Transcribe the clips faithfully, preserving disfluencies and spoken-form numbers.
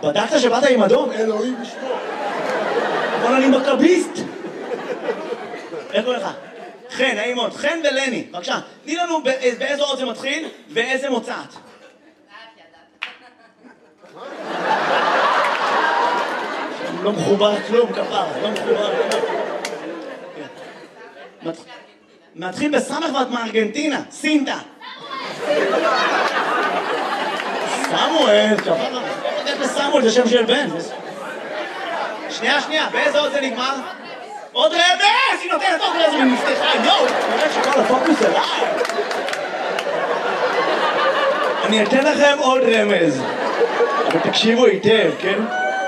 בדקת שבאת עם אדום? אלוהים ישמור. אבל אני מכביסט. איך קוראים לך? חן, נעים מאוד. חן ולני, בבקשה. תני לנו באיזה אות זה מתחיל ואיזה מוצאת. לא מחובר כלום, כפר. לא מחובר כלום. מתחיל בסמך ואת מארגנטינה. סינטה. סמואל, כפר. איך לסמואל זה שם של בן. שנייה, שנייה. באיזה אות זה נגמר? עוד רמז! היא נותנת עוד רמז ומפתחה, יואו! אני רואה שכל הפוקוס עליי! אני אתן לכם עוד רמז. אבל תקשיבו היטב, כן?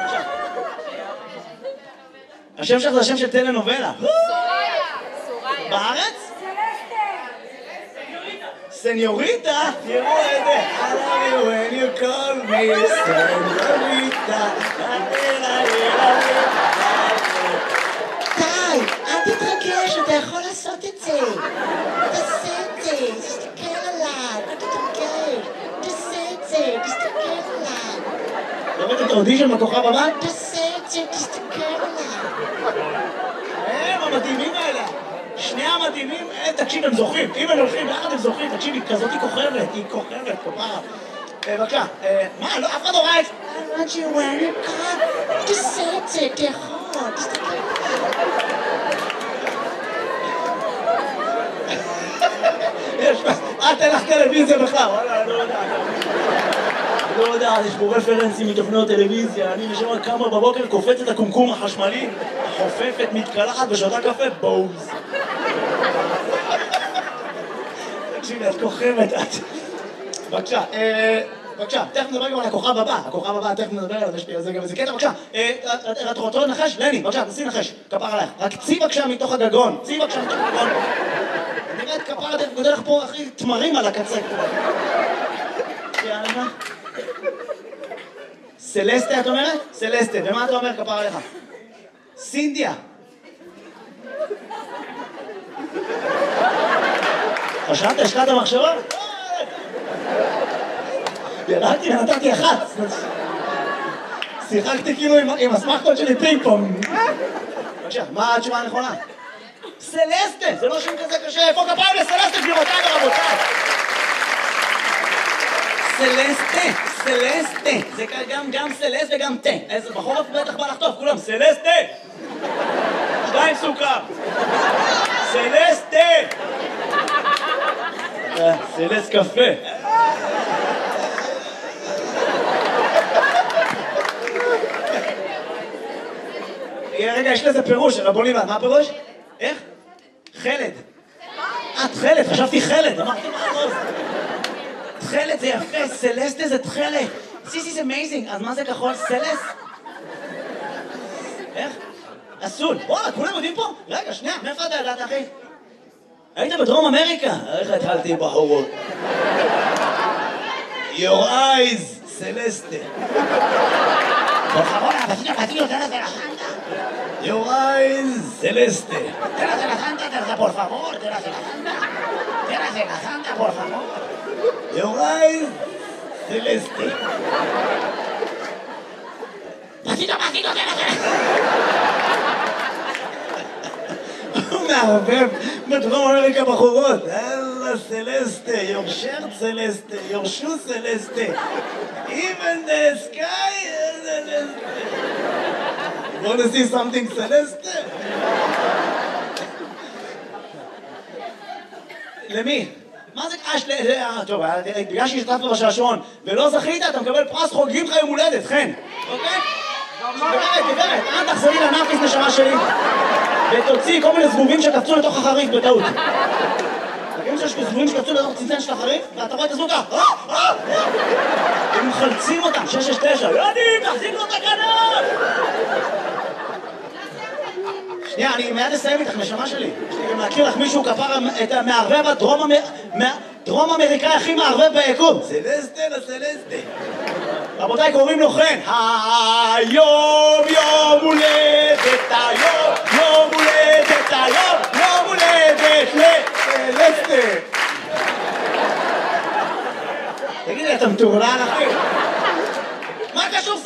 השם שלך זה השם של טלנובלה. סוריה. בארץ? סניוריטה? תראו את זה. I love you when you call me סניוריטה. אל תתרגש, אתה יכול לעשות את זה. תעשה את זה, תסתכל עליי, אל תתרגש. תעשה את זה, תסתכל עליי. ראית את האודישן בכוכב הבא? תעשה את זה, תסתכל עליי. הם המדהימים האלה. שני המדהימים, תקשיב, הם זוכרים. אם הם הולכים ביחד הם זוכרים, תקשיב, היא כזאת היא כוכבת, היא כוכבת, כפרה. בבקשה, מה, לא, אף אחד לא ראה את זה. I want you when you come. תעשה את זה, אתה יכול, תסתכל עליי. יש, אל תלך טלוויזיה בכלל, וואלה, אני לא יודע. אני לא יודע, יש פה רפרנסים מתוכניות טלוויזיה, אני נשמע כמה בבוקר קופץ את הקומקום החשמלי, חופפת, מתקלחת ושותה קפה, בוז. תקשיבי, את כוכבת, את... בבקשה, בבקשה, תכף נדבר גם על הכוכב הבא, הכוכב הבא, תכף נדבר על זה, יש לי על זה גם איזה קטע, בבקשה, את רוצה לנחש? לני, בבקשה, תנסי לנחש, כפר עלייך, רק צי בבקשה מתוך הגגון, צי בבקשה מתוך הגגון. נראית כפר, אתה גודל לך פה הכי תמרים על הקצה. יאללה. סלסטה את אומרת? סלסטה, ומה אתה אומר כפר עליך? סינדיה. חשבת, השקעת המחשבה? ירדתי ונתתי אחת. שיחקתי כאילו עם הסמכות שלי פינג פונג. בבקשה, מה התשובה הנכונה? סלסטה, זה לא שם כזה קשה, איפה כפיים לסלסטה, גבירותיי ורבותיי? סלסטה, סלסטה, זה גם, גם סלסט וגם תה. איזה בחורף בטח בא לחטוף, כולם, סלסטה! שתיים סוכר. סלסטה! סלסט קפה. רגע, יש לזה פירוש, רבוני, מה הפירוש? איך? חלד. את חלד, חשבתי חלד, אמרתי מה טוב. תחלת זה יפה, סלסטה זה תחלת. This is amazing, אז מה זה כחול? סלס? איך? אסול. וואלה, כולם יודעים פה? רגע, שנייה, מאיפה אתה ידעת, אחי? היית בדרום אמריקה? איך התחלתי בחורות? Your eyes, סלסטה. por favor, vecino, vecino, tras de la santa. Your eyes, celeste. Tras de la santa, tras de, por favor, tras de la santa. Tras de la santa, por favor. Your eyes, celeste. Vecino, vecino, tras de la הוא מערבב בדרום אמריקה בחורות. אללה סלסטה, your shirt סלסטה, your shoe סלסטה. Even the sky is celeste. Want to see something celeste? למי? מה זה קש? טוב, בגלל שהשתתפת בשעשועון ולא זכית, אתה מקבל פרס חוגגים לך יום הולדת, חן. אוקיי? גברת, גברת, אל תחזרי לנאפיס נשמה שלי ותוציא כל מיני זבובים שקפצו לתוך החריף בטעות. תגידים שיש זבובים שקפצו לתוך צנצן של החריף ואתה רואה את הזבוב ככה. הם מחלצים אותם, שש שש תשע. יודעים, תחזיק לו את הכנף! שנייה, אני מיד אסיים איתך, נשמה שלי. יש לי גם להכיר לך מישהו כפר את המערבב הדרום אמריקאי הכי מערבב ביקום. סלסטה לסלסטה. רבותיי, קוראים לו חן. היום יום הולדת, היום יום הולדת, היום יום הולדת לסלסטה. תגידי, אתה מטורלל אחי? מה קשור